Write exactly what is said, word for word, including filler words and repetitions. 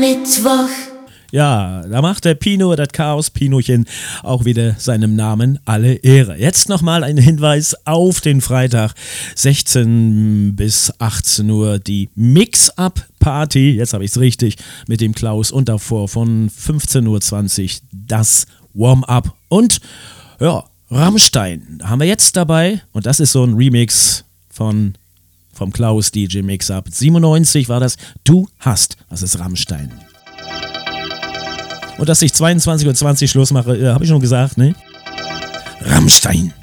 Mittwoch. Ja, da macht der Pino, das Chaos Pinochen, auch wieder seinem Namen alle Ehre. Jetzt nochmal ein Hinweis auf den Freitag, sechzehn bis achtzehn Uhr, die Mix-Up-Party, jetzt habe ich es richtig, mit dem Klaus und davor von fünfzehn Uhr zwanzig das Warm-Up. Und ja, Rammstein haben wir jetzt dabei und das ist so ein Remix von vom Klaus D J Mix-Up. siebenundneunzig war das, Du hast, das ist Rammstein. Und dass ich zweiundzwanzig Uhr zwanzig Schluss mache, äh, habe ich schon gesagt, ne? Rammstein.